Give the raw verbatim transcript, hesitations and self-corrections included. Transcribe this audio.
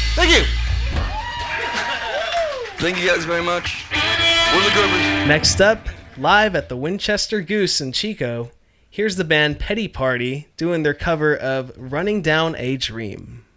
Thank you. Thank you guys very much. We're the Groovers. Next up, live at the Winchester Goose in Chico, here's the band Petty Party doing their cover of Running Down a Dream.